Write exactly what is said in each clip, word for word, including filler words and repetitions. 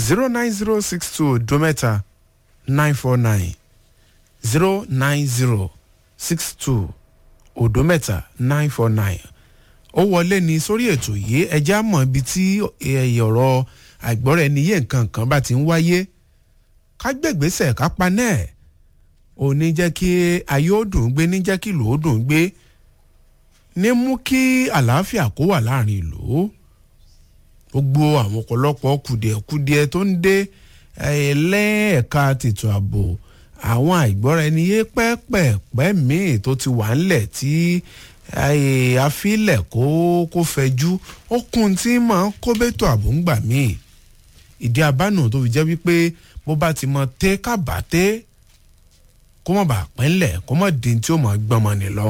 zero nine zero six two odo mẹ́ta nine four nine zero nine zero six two odo mẹ́ta nine four nine. ó wọlé ní sórí ètò yìí ẹjẹ́ àmọ́ ibi tí ọ̀rọ̀ àìgbọ́ra ẹni yé nǹkan kan bá ti ń wáyé ká gbẹ̀gbẹ́sẹ̀ ká paná ẹ̀ ò ní jẹ́ kí ayé ó dùn gbé ní jẹ́ kí ìlú ó dùn gbé ní mú kí àlàáfíà kó wà láàrin ìlú gbogbo àwọn ọ̀pọ̀lọpọ̀ kùdìẹ̀kùdìẹ̀ tó ń dé ẹlẹ́ẹ̀ka tètò ààbò àwọn àìgbọ́ra ẹni yé pẹ́ẹ́pẹ́ẹ́pẹ́ míì tó ti wà ńlẹ̀ tí àfilẹ̀ kó kó fẹjú ó kún tí máa ń kó bẹ́tò ààbò ń gbà míì ìdí abánú tó fi jẹ́ wípé bó bá ti mọ tẹ́ kábà tẹ́ kó mọ̀ bá pẹ́ńlẹ̀ kó mọ̀ dín tí ó mọ̀ gbọ́n mọ́ ni lọ.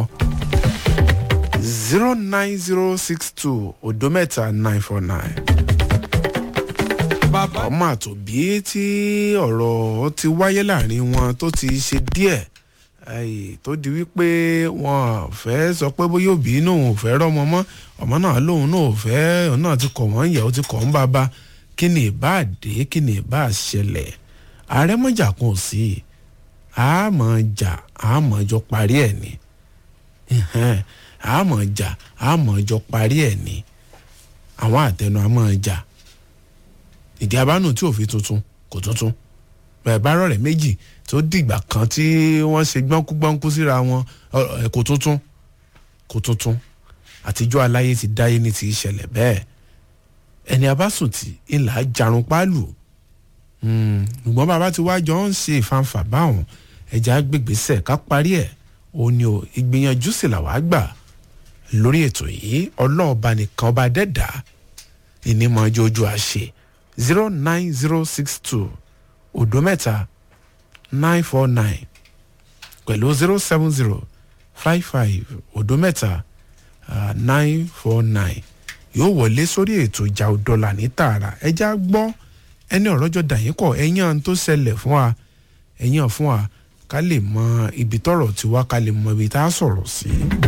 zero nine zero six two odo mẹ́ta nine four nine. ọmọ àtòbí tí ọ̀rọ̀ ti wáyé láàrin wọn tó ti ṣe díẹ̀ tó di wípé wọn fẹ́ sọ pé bóyá òbí náà ò fẹ́ rọ́mọ mọ́ ọmọ náà lòun náà ò fẹ́ òun náà ti kọ̀ wọ́n yẹ̀ ó ti kọ̀ ń bàbá kí ni ìbá dé kí ni ìbá ṣẹlẹ̀ ààrẹ mọ́jà kan ò sí àmọ́ jà àmọ́ jọ parí ẹ̀ ni àmọ́ jà àmọ́ jọ parí ẹ̀ ni àwọn àtẹnu àmọ́ jà ìdí abánú tí òfin tuntun kò tuntun bẹ́ẹ̀ bá rọ̀rẹ́ méjì tó dìgbà kan tí wọ́n ṣe gbọ́nkú-gbọ́nkú síra wọn kò tuntun kò tuntun àtijọ́ aláyé ti dáyé ní ti ìṣẹ̀lẹ̀ bẹ́ẹ̀ ẹni abásùntì ńlá jarun pálù ṣùgbọ́n bàbá tí wàá jọ ń ṣe ìfanfà báwọn ẹja gbègbèsẹ̀ ká parí ẹ̀ òun ni ò ìgbìyànjú sì làwà gbà lórí ètò yìí ọlọ́ọ̀ba nìkan ọba dẹ́dà ìnímọ̀ ọjọ́ ojú àṣẹ zero nine zero six two odo mẹ́ta nine four nine pẹ̀lú zero seven zero five five odo mẹ́ta nine four nine yóò wọlé sórí ètò ìjà òdọ́là ní tààrà ẹja gbọ́ ẹni ọ̀rọ̀jọ́ dàyín kọ̀ ẹ̀yàn tó ṣẹlẹ̀ fún wa ẹ̀yàn fún wa ká lè mọ ibi tọ́rọ̀ tiwa ká lè mọ ibi tá a sọ̀rọ̀ sí.